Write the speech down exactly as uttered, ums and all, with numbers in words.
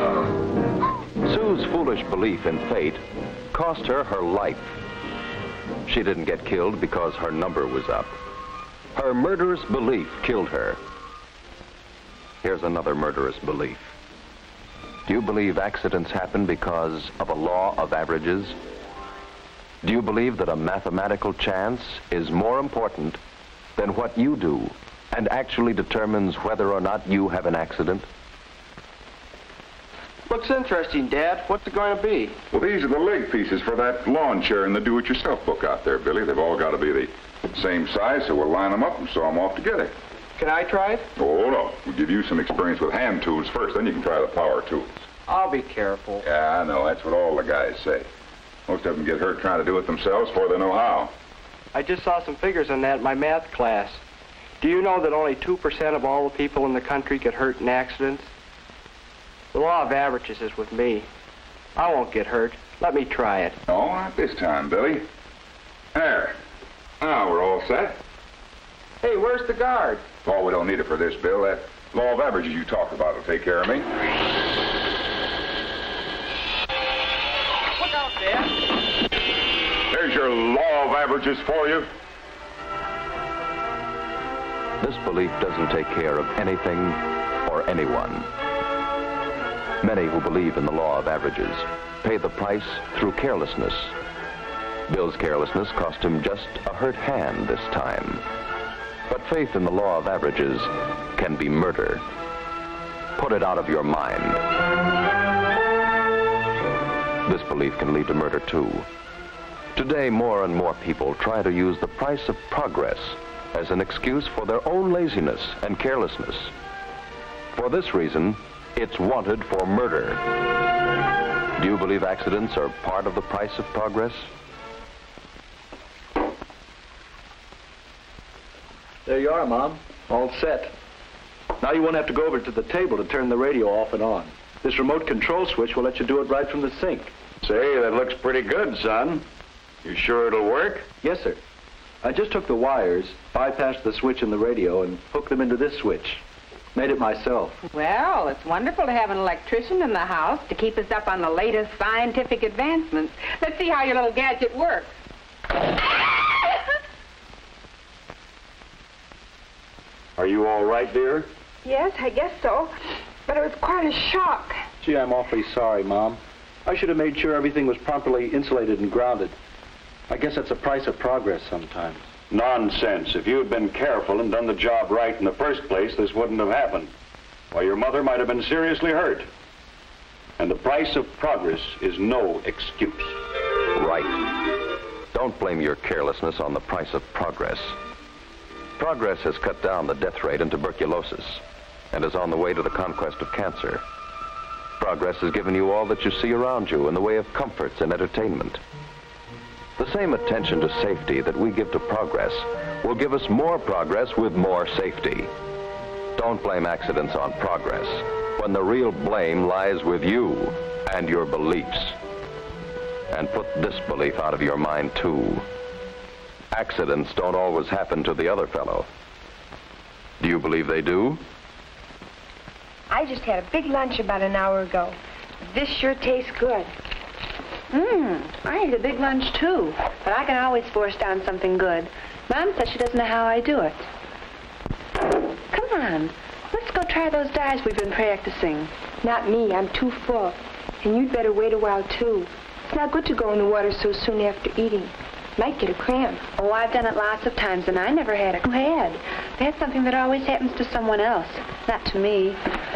Sue's foolish belief in fate cost her her life. She didn't get killed because her number was up. Her murderous belief killed her. Here's another murderous belief. Do you believe accidents happen because of a law of averages? Do you believe that a mathematical chance is more important than what you do and actually determines whether or not you have an accident? Looks interesting, Dad. What's it going to be? Well, these are the leg pieces for that lawn chair in the do-it-yourself book out there, Billy. They've all got to be the same size, so we'll line them up and sew them off together. Can I try it? Oh, no. We'll give you some experience with hand tools first, then you can try the power tools. I'll be careful. Yeah, I know. That's what all the guys say. Most of them get hurt trying to do it themselves before they know how. I just saw some figures on that in my math class. Do you know that only two percent of all the people in the country get hurt in accidents? The law of averages is with me. I won't get hurt. Let me try it. No, not this time, Billy. There. Now we're all set. Hey, where's the guard? Oh, we don't need it for this, Bill. That law of averages you talked about will take care of me. Look out, Dad. There's your law of averages for you. This belief doesn't take care of anything or anyone. Many who believe in the law of averages pay the price through carelessness. Bill's carelessness cost him just a hurt hand this time. But faith in the law of averages can be murder. Put it out of your mind. This belief can lead to murder too. Today, more and more people try to use the price of progress as an excuse for their own laziness and carelessness. For this reason, it's wanted for murder. Do you believe accidents are part of the price of progress? There you are, Mom. All set. Now you won't have to go over to the table to turn the radio off and on. This remote control switch will let you do it right from the sink. Say, that looks pretty good, son. You sure it'll work? Yes, sir. I just took the wires, bypassed the switch in the radio, and hooked them into this switch. Made it myself. Well, it's wonderful to have an electrician in the house to keep us up on the latest scientific advancements. Let's see how your little gadget works. Are you all right, dear? Yes, I guess so. But it was quite a shock. Gee, I'm awfully sorry, Mom. I should have made sure everything was properly insulated and grounded. I guess that's the price of progress sometimes. Nonsense. If you had been careful and done the job right in the first place, this wouldn't have happened. Why, your mother might have been seriously hurt. And the price of progress is no excuse. Right. Don't blame your carelessness on the price of progress. Progress has cut down the death rate in tuberculosis and is on the way to the conquest of cancer. Progress has given you all that you see around you in the way of comforts and entertainment. The same attention to safety that we give to progress will give us more progress with more safety. Don't blame accidents on progress when the real blame lies with you and your beliefs. And put this belief out of your mind, too. Accidents don't always happen to the other fellow. Do you believe they do? I just had a big lunch about an hour ago. This sure tastes good. Mmm, I ate a big lunch, too. But I can always force down something good. Mom says she doesn't know how I do it. Come on, let's go try those dives we've been practicing. Not me, I'm too full. And you'd better wait a while, too. It's not good to go in the water so soon after eating. Might get a cramp. Oh, I've done it lots of times, and I never had a head. That's something that always happens to someone else, not to me.